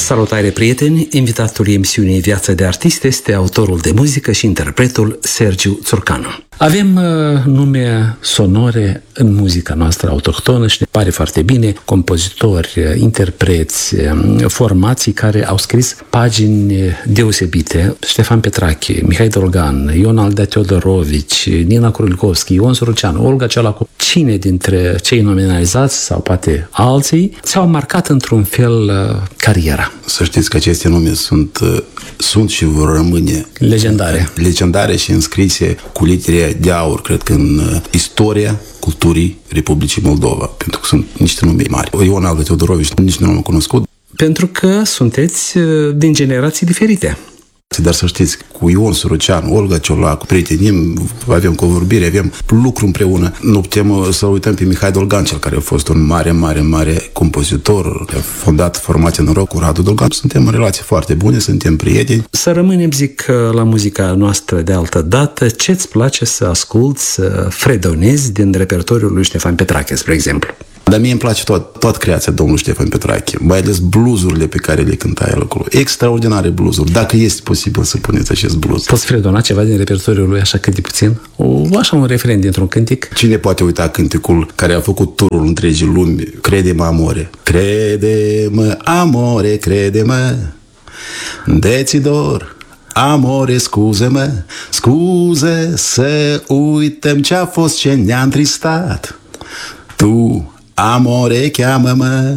Salutare, prieteni! Invitatul emisiunii Viața de Artist este autorul de muzică și interpretul Sergiu Țurcanu. Avem nume sonore în muzica noastră autohtonă și ne pare foarte bine, compozitori, interpreți, formații care au scris pagini deosebite. Ștefan Petrache, Mihai Dolgan, Ion Aldea Teodorovici, Nina Curulkovski, Ion Suruceanu, Olga Ciolacu. Cine dintre cei nominalizați sau poate alții ți-au marcat într-un fel cariera? Să știți că aceste nume sunt și vor rămâne legendare și înscrise cu litere de aur, cred că în istoria culturii Republicii Moldova, pentru că sunt niște nume mari. Ion Aldea Teodorovici nici nu l-am cunoscut. Pentru că sunteți din generații diferite. Dar să știți, cu Ion Suruceanu, Olga Ciolacu, prietenim, avem convorbire, avem lucru împreună. Nu putem să uităm pe Mihai Dolgan, cel care a fost un mare compozitor, a fondat formația Noroc cu Radu Dolgan. Suntem în relații foarte bune, suntem prieteni. Să rămânem, zic, la muzica noastră de altă dată. Ce-ți place să asculți, să fredonezi din repertoriul lui Ștefan Petrache, spre exemplu? Dar mie îmi place toată creația domnului Ștefan Petrache, mai ales bluzurile pe care le cânta el acolo. Extraordinare bluzuri, dacă este posibil să puneți acest bluz. Poți fredona ceva din repertoriul lui așa cât de puțin? Așa un refren dintr-un cântic? Cine poate uita cânticul care a făcut turul întregii lumi? Crede-mă, amore, crede-mă, amore, crede-mă, de-ți dor. Amore, scuze-mă, scuze, să uităm ce-a fost, ce ne-a întristat. Tu, amore, cheamă-mă,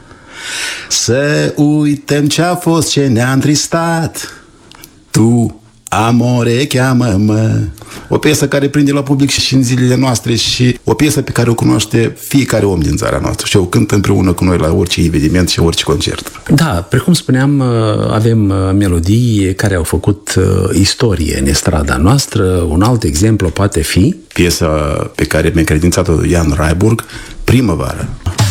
să uităm ce-a fost, ce ne-a întristat. Tu, amore, cheamă-mă. O piesă care prinde la public și în zilele noastre și o piesă pe care o cunoaște fiecare om din țara noastră și o cântă împreună cu noi la orice eveniment și orice concert. Da, precum spuneam, avem melodii care au făcut istorie în estrada noastră. Un alt exemplu poate fi piesa pe care mi-a credințat-o Ian Raiburg, Primăvară.